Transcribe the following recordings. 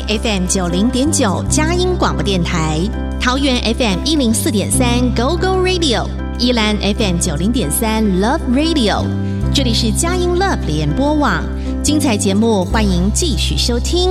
FM 90.9佳音广播电台，桃园 FM 104.3 Go Go Radio， 宜兰 FM 90.3 Love Radio。这里是佳音 Love 联播网，精彩节目欢迎继续收听。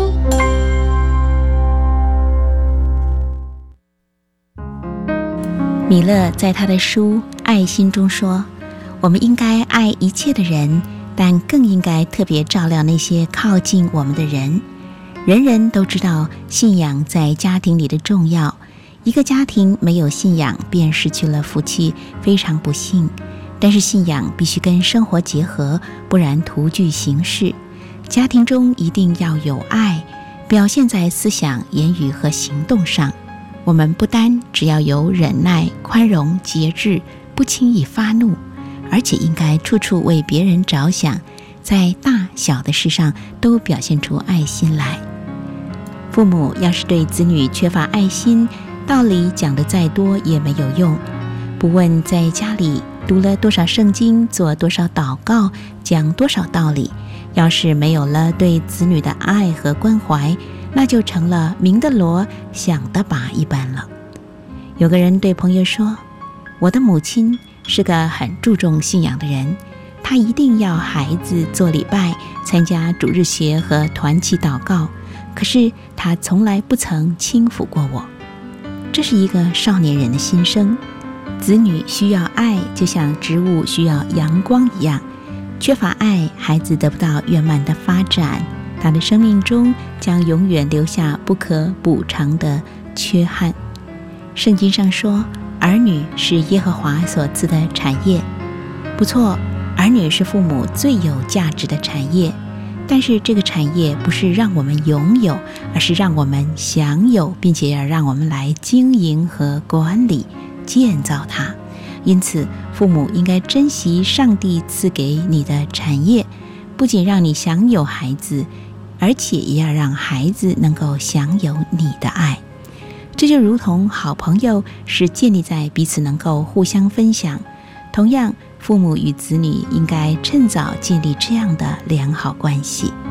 米勒在他的书《爱心》中说，我们应该爱一切的人，但更应该特别照料那些靠近我们的人。人人都知道信仰在家庭里的重要，一个家庭没有信仰便失去了福气，非常不幸。但是信仰必须跟生活结合，不然徒具形式。家庭中一定要有爱，表现在思想、言语和行动上。我们不单只要有忍耐、宽容、节制，不轻易发怒，而且应该处处为别人着想，在大小的事上都表现出爱心来。父母要是对子女缺乏爱心，道理讲得再多也没有用。不问在家里读了多少圣经，做多少祷告，讲多少道理，要是没有了对子女的爱和关怀，那就成了明的锣响的钹一般了。有个人对朋友说，我的母亲是个很注重信仰的人，她一定要孩子做礼拜，参加主日学和团契祷告，可是她从来不曾轻抚过我。这是一个少年人的心声。子女需要爱，就像植物需要阳光一样，缺乏爱，孩子得不到圆满的发展，他的生命中将永远留下不可补偿的缺憾。圣经上说，儿女是耶和华所赐的产业。不错，儿女是父母最有价值的产业，但是这个产业不是让我们拥有，而是让我们享有，并且要让我们来经营和管理建造它。因此父母应该珍惜上帝赐给你的产业，不仅让你享有孩子，而且也要让孩子能够享有你的爱。这就如同好朋友是建立在彼此能够互相分享，同样父母与子女应该趁早建立这样的良好关系。